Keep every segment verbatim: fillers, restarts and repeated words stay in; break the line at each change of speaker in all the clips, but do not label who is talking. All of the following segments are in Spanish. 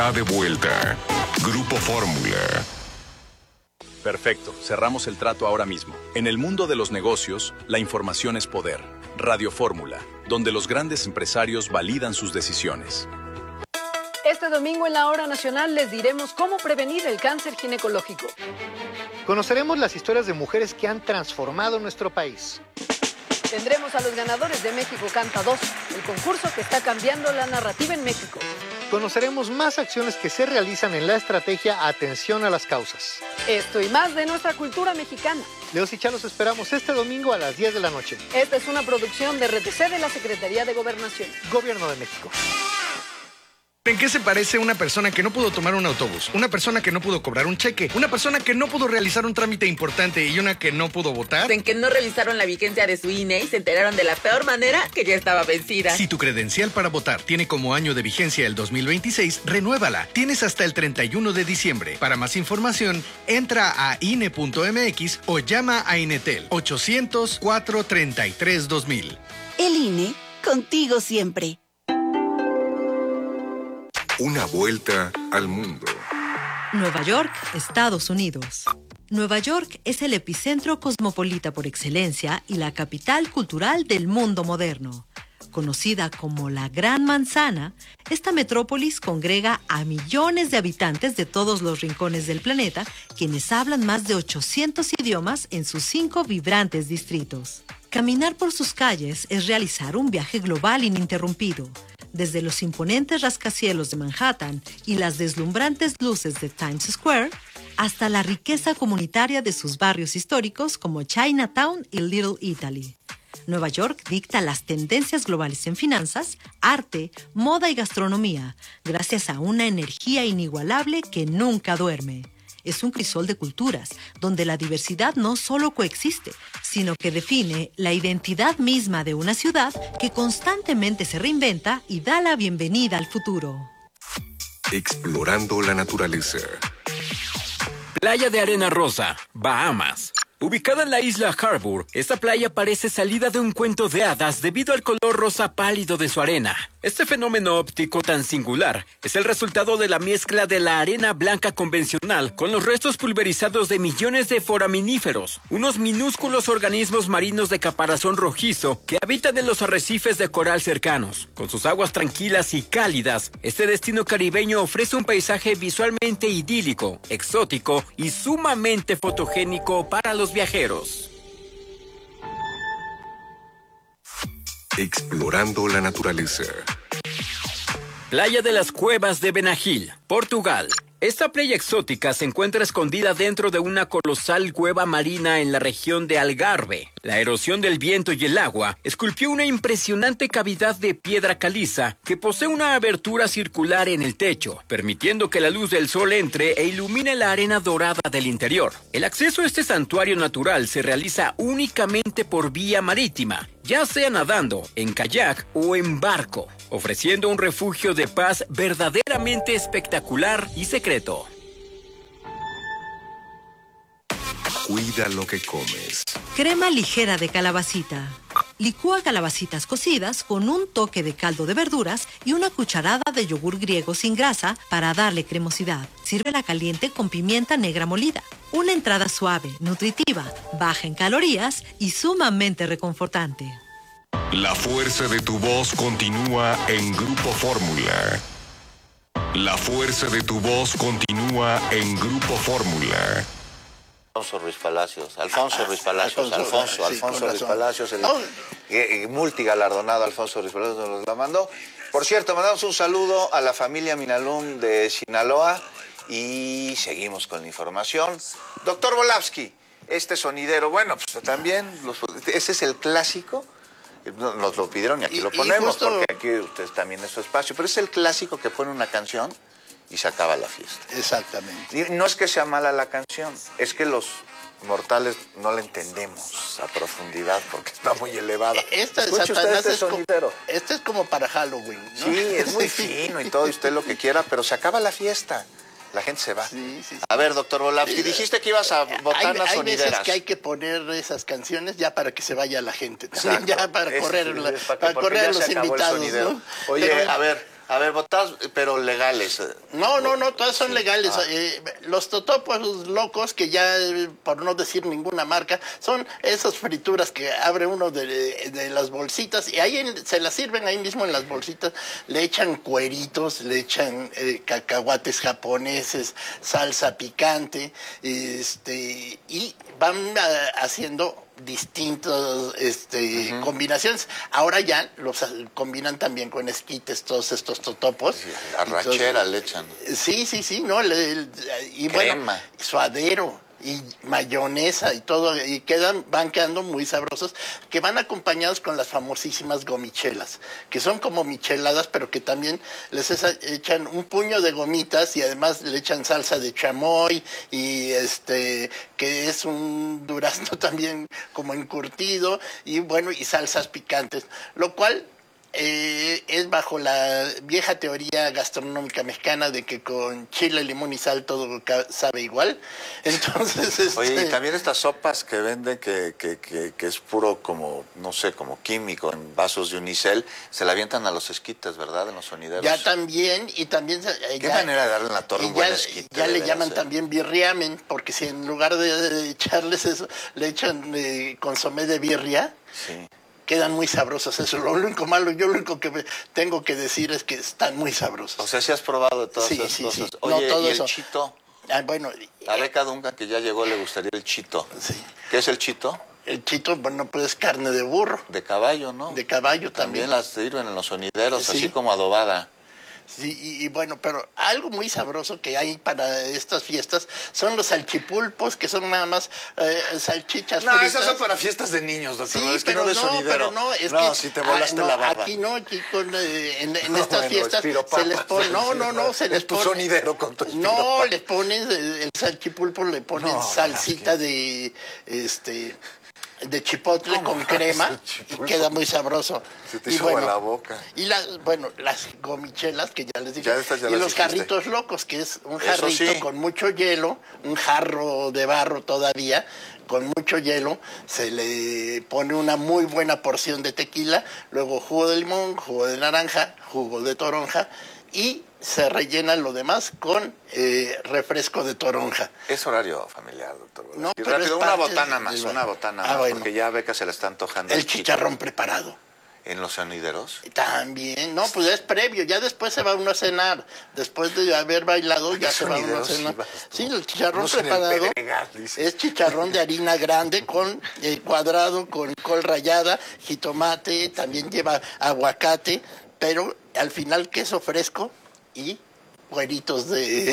está de vuelta. Grupo Fórmula.
Perfecto, cerramos el trato ahora mismo. En el mundo de los negocios, la información es poder. Radio Fórmula, donde los grandes empresarios validan sus decisiones.
Este domingo en la Hora Nacional les diremos cómo prevenir el cáncer ginecológico.
Conoceremos las historias de mujeres que han transformado nuestro país.
Tendremos a los ganadores de México Canta dos, el concurso que está cambiando la narrativa en México.
Conoceremos más acciones que se realizan en la estrategia Atención a las Causas.
Esto y más de nuestra cultura mexicana.
Leos y Chá los esperamos este domingo a las diez de la noche.
Esta es una producción de R T C de la Secretaría de Gobernación.
Gobierno de México.
¿En qué se parece una persona que no pudo tomar un autobús? Una persona que no pudo cobrar un cheque, una persona que no pudo realizar un trámite importante y una que no pudo votar.
En que no revisaron la vigencia de su I N E y se enteraron de la peor manera que ya estaba vencida.
Si tu credencial para votar tiene como año de vigencia el dos mil veintiséis, renuévala. Tienes hasta el treinta y uno de diciembre. Para más información, entra a I N E punto M X o llama a Inetel ochocientos, cuatrocientos treinta y tres, dos mil.
El I N E, contigo siempre.
Una vuelta al mundo.
Nueva York, Estados Unidos. Nueva York es el epicentro cosmopolita por excelencia y la capital cultural del mundo moderno. Conocida como la Gran Manzana, esta metrópolis congrega a millones de habitantes de todos los rincones del planeta, quienes hablan más de ochocientos idiomas en sus cinco vibrantes distritos. Caminar por sus calles es realizar un viaje global ininterrumpido. Desde los imponentes rascacielos de Manhattan y las deslumbrantes luces de Times Square, hasta la riqueza comunitaria de sus barrios históricos como Chinatown y Little Italy. Nueva York dicta las tendencias globales en finanzas, arte, moda y gastronomía, gracias a una energía inigualable que nunca duerme. Es un crisol de culturas, donde la diversidad no solo coexiste, sino que define la identidad misma de una ciudad que constantemente se reinventa y da la bienvenida al futuro.
Explorando la naturaleza.
Playa de Arena Rosa, Bahamas. Ubicada en la isla Harbour, esta playa parece salida de un cuento de hadas debido al color rosa pálido de su arena. Este fenómeno óptico tan singular es el resultado de la mezcla de la arena blanca convencional con los restos pulverizados de millones de foraminíferos, unos minúsculos organismos marinos de caparazón rojizo que habitan en los arrecifes de coral cercanos. Con sus aguas tranquilas y cálidas, este destino caribeño ofrece un paisaje visualmente idílico, exótico y sumamente fotogénico para los viajeros.
Explorando la naturaleza.
Playa de las Cuevas de Benagil, Portugal. Esta playa exótica se encuentra escondida dentro de una colosal cueva marina en la región de Algarve. La erosión del viento y el agua esculpió una impresionante cavidad de piedra caliza que posee una abertura circular en el techo, permitiendo que la luz del sol entre e ilumine la arena dorada del interior. El acceso a este santuario natural se realiza únicamente por vía marítima, ya sea nadando, en kayak o en barco, ofreciendo un refugio de paz verdaderamente espectacular y secreto.
Cuida lo que comes.
Crema ligera de calabacita. Licúa calabacitas cocidas con un toque de caldo de verduras y una cucharada de yogur griego sin grasa para darle cremosidad. Sírvela caliente con pimienta negra molida. Una entrada suave, nutritiva, baja en calorías y sumamente reconfortante.
La fuerza de tu voz continúa en Grupo Fórmula. La fuerza de tu voz continúa en Grupo Fórmula.
Alfonso Ruiz Palacios, Alfonso Ruiz Palacios,
Alfonso,
Alfonso,
sí,
Alfonso Ruiz Palacios, el eh, multigalardonado Alfonso Ruiz Palacios nos la mandó. Por cierto, mandamos un saludo a la familia Minalum de Sinaloa y seguimos con la información. Doctor Volavsky, este sonidero, bueno, pues también, los, ese es el clásico, nos lo pidieron y aquí y, lo ponemos, justo... porque aquí ustedes también es su espacio, pero es el clásico que pone una canción y se acaba la fiesta.
Exactamente.
Y no es que sea mala la canción, es que los mortales no la entendemos a profundidad porque está muy elevada.
Esta,
Escuche usted este
es
sonidero.
Como, este es como para Halloween, ¿no?
Sí, es muy fino y todo, y usted lo que quiera, pero se acaba la fiesta. La gente se va.
Sí, sí, sí.
A ver, doctor Volavsky, sí, dijiste que ibas a botar las sonideras.
Hay veces que hay que poner esas canciones ya para que se vaya la gente. También, ya para
Eso
correr,
sí,
la,
para,
para correr a los invitados, ¿no?
Oye, pero, a ver, A ver, botadas, pero legales.
No, no, no, todas son legales.
Ah.
Eh, los totopos locos, que ya, por no decir ninguna marca, son esas frituras que abre uno de, de las bolsitas y ahí en, se las sirven ahí mismo en las bolsitas. Le echan cueritos, le echan eh, cacahuates japoneses, salsa picante, este, y van a, haciendo distintas este, uh-huh. combinaciones. Ahora ya los combinan también con esquites, todos estos totopos.
Sí, arrachera le echan.
Sí, sí, sí, ¿no? Le, le, y
crema.
Bueno, suadero y mayonesa y todo, y quedan, van quedando muy sabrosos, que van acompañados con las famosísimas gomichelas, que son como micheladas, pero que también les esa, echan un puño de gomitas y además le echan salsa de chamoy y este, que es un durazno también como encurtido, y bueno, y salsas picantes, lo cual Eh, es bajo la vieja teoría gastronómica mexicana de que con chile, limón y sal todo sabe igual. Entonces, este...
Oye, y también estas sopas que venden que, que, que, que es puro como, no sé, como químico en vasos de unicel, se la avientan a los esquites, ¿verdad? En los sonideros.
Ya también, y también...
¿Qué
ya,
manera de darle en la torre un buen
ya,
esquite?
Ya le
veras,
llaman
eh?
también birriamen, porque si en lugar de, de echarles eso, le echan eh, consomé de birria...
Sí.
Quedan muy sabrosos, eso. Lo único malo, yo lo único que tengo que decir es que están muy sabrosos.
O sea, si has probado de todas
sí,
esas
sí,
cosas.
Sí.
Oye,
no, todo
¿y
eso.
el chito?
Ah, bueno.
A Beca Duncan, que ya llegó, le gustaría el chito.
Sí.
¿Qué es el chito?
El chito, bueno, pues es carne de burro.
De caballo, ¿no?
De caballo también.
También las sirven en los sonideros,
sí.
así como adobada.
Sí, y, y bueno, pero algo muy sabroso que hay para estas fiestas son los salchipulpos, que son nada más eh, salchichas
No,
fritas.
esas son para fiestas de niños, doctor.
Sí,
no, es que
pero
no de
no,
sonidero.
pero no, es
no,
que...
si te volaste
ah, no,
la barba.
Aquí no, aquí con, eh, en, en
no,
estas
bueno,
fiestas se les pone... No, no, no, se les
tu
pone...
sonidero con tu
No, les pones, el salchipulpo le ponen
no,
salsita
es que...
de... este de chipotle con crema y queda muy sabroso.
Se te
y
hizo
bueno,
la boca.
Y las, bueno, las gomichelas que ya les dije.
Ya estas ya
y
las
los
dijiste.
jarritos locos, que es un
Eso
jarrito
sí.
con mucho hielo, un jarro de barro todavía, con mucho hielo, se le pone una muy buena porción de tequila, luego jugo de limón, jugo de naranja, jugo de toronja, y se rellena lo demás con eh, refresco de toronja.
Es horario familiar, doctor.
No,
y
pero
rápido,
es
una
parte
botana
de-
más, una botana
Ah,
más,
bueno.
porque ya a Beca se le está antojando.
El chicharrón preparado.
¿En los sonideros?
También, no, pues es previo, ya después se va uno a cenar, después de haber bailado ya se va uno a cenar. Sí, el chicharrón
Unos en el
preparado
Pedregal, dice.
es chicharrón de harina grande con eh, cuadrado, con col rallada, jitomate, también lleva aguacate, pero al final queso fresco y cueritos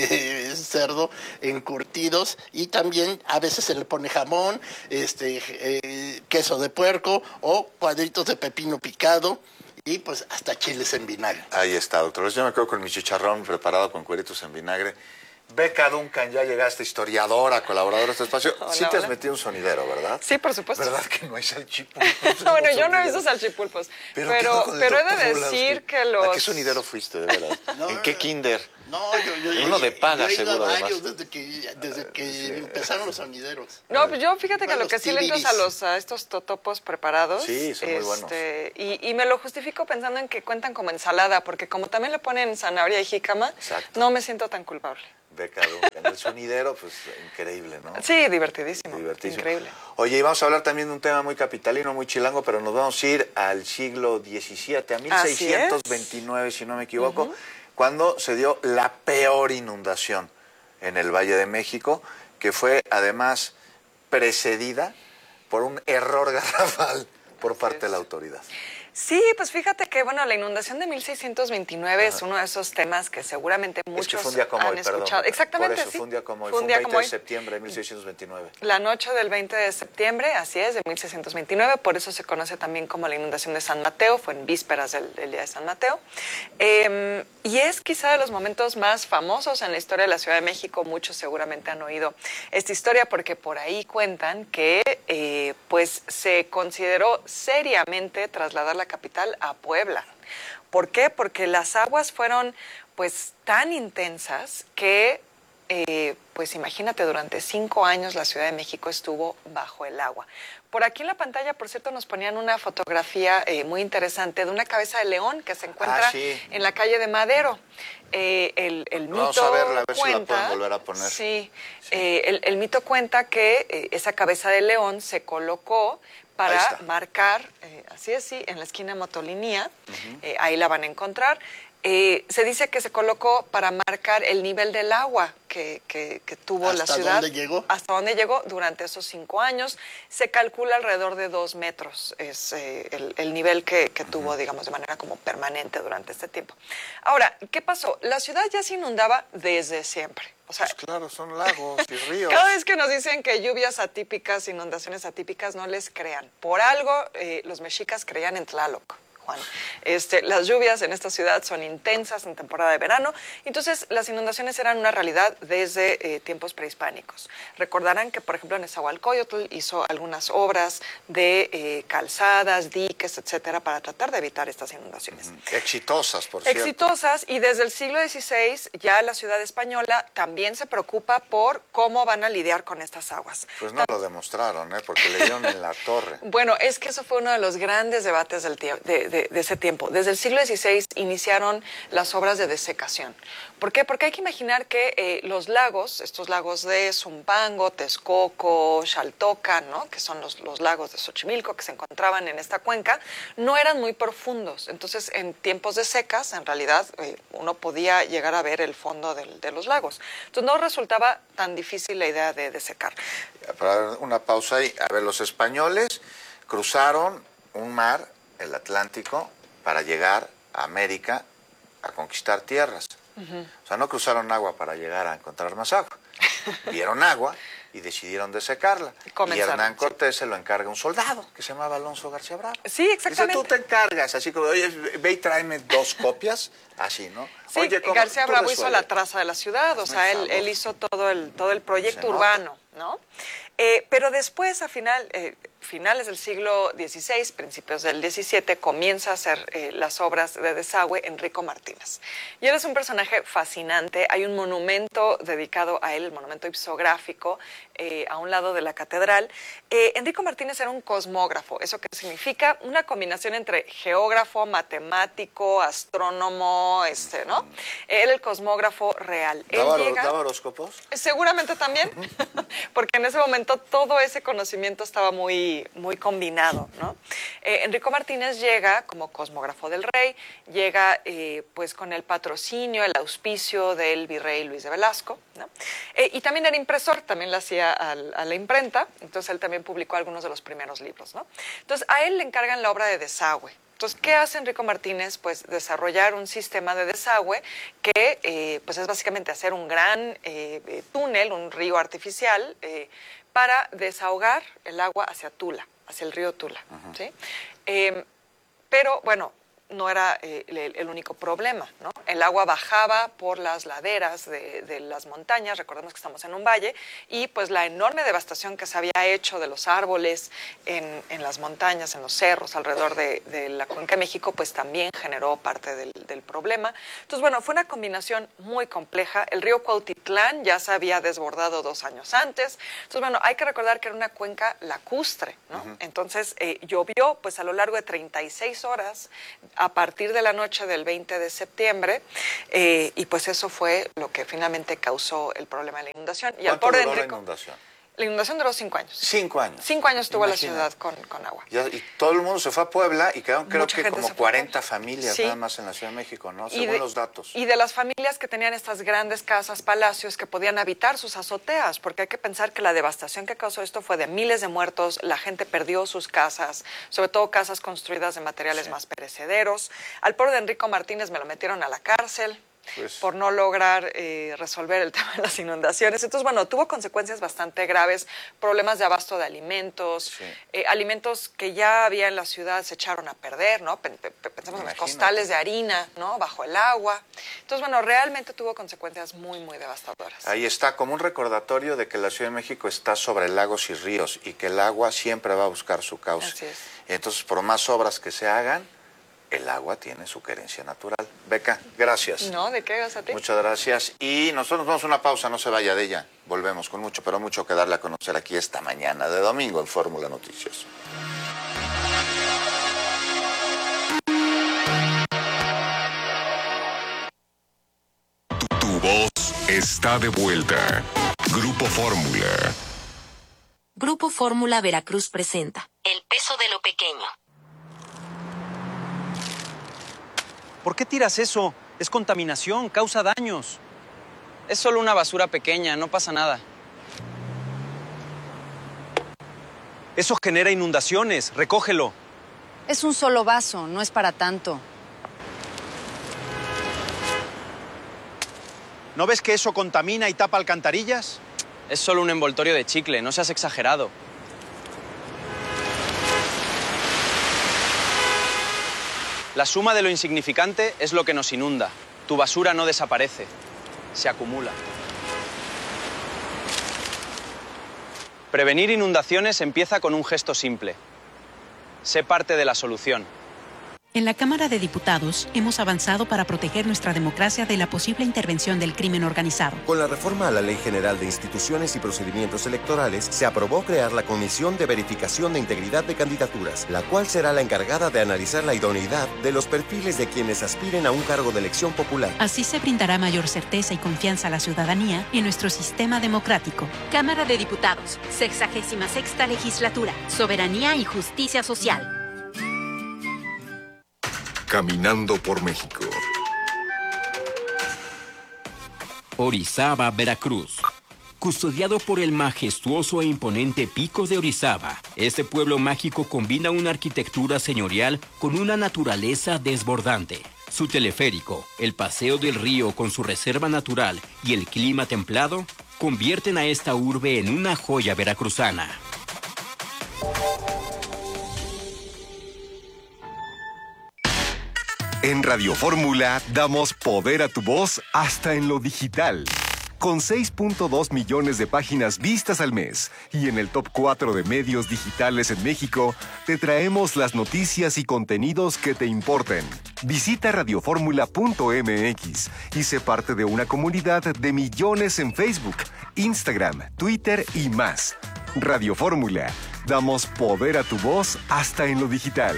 de cerdo encurtidos, y también a veces se le pone jamón, este eh, queso de puerco o cuadritos de pepino picado y pues hasta chiles en vinagre.
Ahí está, doctor. Yo me quedo con mi chicharrón preparado con cueritos en vinagre. Beca Duncan, ya llegaste, historiadora, colaboradora de este espacio.
Hola,
Sí te has
hola.
metido un sonidero, ¿verdad?
Sí, por supuesto.
¿Verdad que no hay salchipulpos?
Bueno, yo no he visto salchipulpos,
Pero,
pero,
¿qué
pero,
con el
he de
doctor
decir
Pulaski?
que los...
¿A qué sonidero fuiste, de verdad?
No,
¿En qué kinder?
No, yo, yo,
Uno de paga,
yo he ido
seguro,
a
además.
varios desde que, desde que empezaron los sonideros.
No, pues yo fíjate que
Bueno,
lo que
los
sí le entro es a,
tibiris.
los, a estos totopos preparados.
Sí, son muy buenos.
este, y, y me lo justifico pensando en que cuentan como ensalada, porque como también le ponen zanahoria y jícama,
Exacto.
no me siento tan culpable.
Beca Duncan. El sonidero, pues increíble, ¿no?
Sí, divertidísimo.
Divertísimo.
Increíble.
Oye, y vamos a hablar también de un tema muy capitalino, muy chilango, pero nos vamos a ir al siglo diecisiete, a mil seiscientos veintinueve, si no me equivoco, uh-huh. cuando se dio la peor inundación en el Valle de México, que fue además precedida por un error garrafal por parte de la autoridad.
Sí, pues fíjate que, bueno, la inundación de mil seiscientos veintinueve Ajá. es uno de esos temas que seguramente muchos
es que fue un día como
han
hoy,
escuchado.
Perdón,
Exactamente,
por eso,
sí.
fue un día como hoy,
fue
fue un
día
veinte
como
de
hoy.
septiembre de mil seiscientos veintinueve.
La noche del veinte de septiembre, así es, de mil seiscientos veintinueve, por eso se conoce también como la inundación de San Mateo, fue en vísperas del, del día de San Mateo. Eh, y es quizá de los momentos más famosos en la historia de la Ciudad de México, muchos seguramente han oído esta historia porque por ahí cuentan que eh, pues se consideró seriamente trasladar la capital a Puebla. ¿Por qué? Porque las aguas fueron pues tan intensas que eh, pues imagínate, durante cinco años la Ciudad de México estuvo bajo el agua. Por aquí en la pantalla, por cierto, nos ponían una fotografía eh, muy interesante de una cabeza de león que se encuentra
ah, sí.
en la calle de Madero. Eh, el, el mito
Vamos a verla, a ver
cuenta,
si la pueden volver a poner.
Sí, sí. Eh, el, el mito cuenta que eh, esa cabeza de león se colocó para
ahí
marcar, eh, así es, sí, en la esquina Motolinía, uh-huh. eh, ahí la van a encontrar. Eh, se dice que se colocó para marcar el nivel del agua que, que, que tuvo la ciudad.
¿Hasta dónde llegó?
Hasta dónde llegó durante esos cinco años. Se calcula alrededor de dos metros, es eh, el, el nivel que, que tuvo, digamos, de manera como permanente durante este tiempo. Ahora, ¿qué pasó? La ciudad ya se inundaba desde siempre. O sea,
pues claro, son lagos y ríos.
Cada vez que nos dicen que lluvias atípicas, inundaciones atípicas, no les crean. Por algo, eh, los mexicas creían en Tlaloc. Juan. Este, las lluvias en esta ciudad son intensas en temporada de verano, entonces las inundaciones eran una realidad desde eh, tiempos prehispánicos. Recordarán que, por ejemplo, Nezahualcóyotl hizo algunas obras de eh, calzadas, diques, etcétera, para tratar de evitar estas inundaciones.
Mm, exitosas, por cierto.
Exitosas, y desde el siglo dieciséis ya la ciudad española también se preocupa por cómo van a lidiar con estas aguas.
Pues no lo demostraron, ¿eh? Porque le dieron en la torre.
Bueno, es que eso fue uno de los grandes debates del tiempo. De, de, De ese tiempo. Desde el siglo dieciséis iniciaron las obras de desecación. ¿Por qué? Porque hay que imaginar que eh, los lagos, estos lagos de Zumpango, Texcoco, Xaltoca, ¿no? Que son los, los lagos de Xochimilco que se encontraban en esta cuenca, no eran muy profundos. Entonces, en tiempos de secas, en realidad, eh, uno podía llegar a ver el fondo del, de los lagos. Entonces, no resultaba tan difícil la idea de desecar.
Para una pausa ahí. A ver, los españoles cruzaron un mar, el Atlántico, para llegar a América a conquistar tierras. Uh-huh. O sea, no cruzaron agua para llegar a encontrar más agua. Vieron agua y decidieron desecarla. Y, y Hernán Cortés sí. se lo encarga a un soldado que se llamaba Alonso García Bravo.
Sí, exactamente.
Dice, tú te encargas, así como, oye, ve y tráeme dos copias, así, ¿no?
Sí,
oye, ¿cómo?
García Bravo hizo la traza de la ciudad, o sea, él, él hizo todo el, todo el proyecto urbano, ¿no? Eh, pero después, a final, eh, finales del siglo dieciséis, principios del diecisiete, comienza a hacer eh, las obras de desagüe Enrico Martínez. Y él es un personaje fascinante. Hay un monumento dedicado a él, el monumento ipsográfico, eh, a un lado de la catedral. Eh, Enrico Martínez era un cosmógrafo. ¿Eso qué significa? Una combinación entre geógrafo, matemático, astrónomo, este, ¿no? Él era el cosmógrafo real. Él
¿Daba,
llega,
¿Daba horóscopos?
Seguramente también, porque en ese momento todo ese conocimiento estaba muy, muy combinado, ¿no? Eh, Enrico Martínez llega como cosmógrafo del rey, llega eh, pues con el patrocinio, el auspicio del virrey Luis de Velasco, ¿no? Eh, y también era impresor, también le hacía a, a la imprenta, entonces él también publicó algunos de los primeros libros, ¿no? Entonces a él le encargan la obra de desagüe. Entonces, ¿qué hace Enrico Martínez? Pues desarrollar un sistema de desagüe que eh, pues es básicamente hacer un gran eh, túnel, un río artificial, eh, para desahogar el agua hacia Tula, hacia el río Tula. Uh-huh. ¿Sí? Eh, pero, bueno, no era eh, el, el único problema, ¿no? El agua bajaba por las laderas de, de las montañas, recordemos que estamos en un valle, y pues la enorme devastación que se había hecho de los árboles en, en las montañas, en los cerros alrededor de, de la Cuenca de México, pues también generó parte del, del problema. Entonces, bueno, fue una combinación muy compleja. El río Cuautitlán ya se había desbordado dos años antes. Entonces, bueno, hay que recordar que era una cuenca lacustre, ¿no? Uh-huh. Entonces, eh, llovió pues a lo largo de treinta y seis horas a partir de la noche del veinte de septiembre, eh, y pues eso fue lo que finalmente causó el problema de la inundación. Y al pobre
duró
Enrico,
la inundación?
La inundación duró cinco años.
Cinco años.
Cinco años tuvo
Imagina.
la ciudad con, con agua.
Ya, y todo el mundo se fue a Puebla y quedaron creo
Mucha
que como cuarenta
fue.
familias
Sí.
nada más en la Ciudad de México, ¿no? Según
de,
los datos.
Y de las familias que tenían estas grandes casas, palacios, que podían habitar sus azoteas, porque hay que pensar que la devastación que causó esto fue de miles de muertos, la gente perdió sus casas, sobre todo casas construidas de materiales sí. más perecederos. Al pobre de Enrico Martínez me lo metieron a la cárcel. Pues, por no lograr eh, resolver el tema de las inundaciones. Entonces, bueno, tuvo consecuencias bastante graves, problemas de abasto de alimentos, sí. eh, alimentos que ya había en la ciudad se echaron a perder, ¿no? Pensamos en los costales de harina, ¿no? Bajo el agua. Entonces, bueno, realmente tuvo consecuencias muy, muy devastadoras.
Ahí está, como un recordatorio de que la Ciudad de México está sobre lagos y ríos y que el agua siempre va a buscar su cauce.
Así es.
Entonces, por más obras que se hagan, el agua tiene su querencia natural. Beca, gracias.
No, ¿de qué? Gracias a ti.
Muchas gracias. Y nosotros nos vamos a una pausa, no se vaya de ella. Volvemos con mucho, pero mucho que darle a conocer aquí esta mañana de domingo en Fórmula Noticias.
Tu, tu voz está de vuelta. Grupo Fórmula.
Grupo Fórmula Veracruz presenta El peso de lo pequeño.
¿Por qué tiras eso? Es contaminación, causa daños. Es solo una basura pequeña, no pasa nada. Eso genera inundaciones, recógelo.
Es un solo vaso, no es para tanto.
¿No ves que eso contamina y tapa alcantarillas? Es solo un envoltorio de chicle, no seas exagerado. La suma de lo insignificante es lo que nos inunda. Tu basura no desaparece, se acumula. Prevenir inundaciones empieza con un gesto simple. Sé parte de la solución.
En la Cámara de Diputados hemos avanzado para proteger nuestra democracia de la posible intervención del crimen organizado.
Con la reforma a la Ley General de Instituciones y Procedimientos Electorales, se aprobó crear la Comisión de Verificación de Integridad de Candidaturas, la cual será la encargada de analizar la idoneidad de los perfiles de quienes aspiren a un cargo de elección popular.
Así se brindará mayor certeza y confianza a la ciudadanía en nuestro sistema democrático.
Cámara de Diputados, sexagésima sexta legislatura, soberanía y justicia social.
Caminando por México.
Orizaba, Veracruz. Custodiado por el majestuoso e imponente Pico de Orizaba, este pueblo mágico combina una arquitectura señorial con una naturaleza desbordante. Su teleférico, el paseo del río con su reserva natural y el clima templado convierten a esta urbe en una joya veracruzana.
En Radio Fórmula damos poder a tu voz hasta en lo digital. Con seis punto dos millones de páginas vistas al mes y en el top cuatro de medios digitales en México, te traemos las noticias y contenidos que te importen. Visita radioformula punto m x y sé parte de una comunidad de millones en Facebook, Instagram, Twitter y más. Radio Fórmula, damos poder a tu voz hasta en lo digital.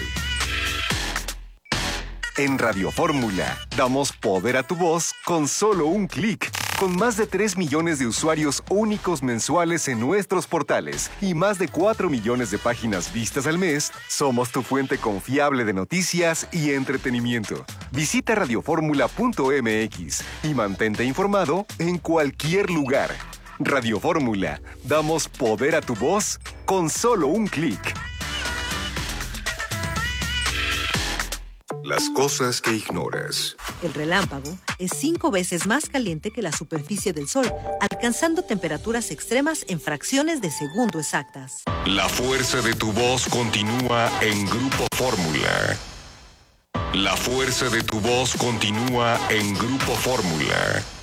En Radio Fórmula, damos poder a tu voz con solo un clic. Con más de tres millones de usuarios únicos mensuales en nuestros portales y más de cuatro millones de páginas vistas al mes, somos tu fuente confiable de noticias y entretenimiento. Visita radioformula punto m x y mantente informado en cualquier lugar. Radio Fórmula, damos poder a tu voz con solo un clic.
Las cosas que ignoras.
El relámpago es cinco veces más caliente que la superficie del Sol, alcanzando temperaturas extremas en fracciones de segundo exactas.
La fuerza de tu voz continúa en Grupo Fórmula. La fuerza de tu voz continúa en Grupo Fórmula.